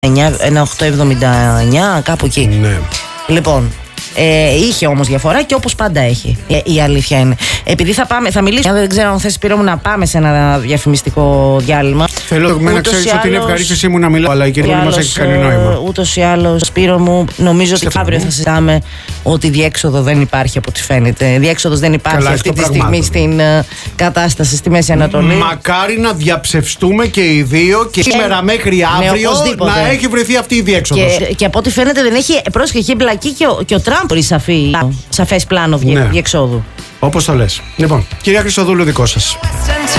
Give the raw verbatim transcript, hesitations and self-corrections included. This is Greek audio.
ένα οκτώ εβδομήντα εννιά, κάπου εκεί. Ναι. Λοιπόν, ε, είχε όμως διαφορά και όπως πάντα έχει. Ε, η αλήθεια είναι. Επειδή θα πάμε, θα μιλήσουμε. Δεν ξέρω αν θες, Σπύρο μου, να πάμε σε ένα διαφημιστικό διάλειμμα. Θέλω να ξέρεις ότι είναι ευχαρίστησή μου να μιλάω, αλλά η κυρία μας έχει κάνει νόημα. Ούτως ή άλλως, Σπύρο μου, νομίζω ότι αύριο θα συζητάμε ότι διέξοδο δεν υπάρχει από ό,τι φαίνεται. Διέξοδος δεν υπάρχει. Καλά, αυτή τη στιγμή στην uh, κατάσταση στη Μέση Ανατολή. Μακάρι να διαψευστούμε και οι δύο και σήμερα μέχρι αύριο ναι, να έχει βρεθεί αυτή η διέξοδος. Και, και από ό,τι φαίνεται δεν έχει πρόσχε, έχει εμπλακεί και ο, και ο Τραμπ σαφή, σαφές πλάνο διεξόδου. Όπως το λες. Λοιπόν, κυρία Χριστοδούλου, δικό σας.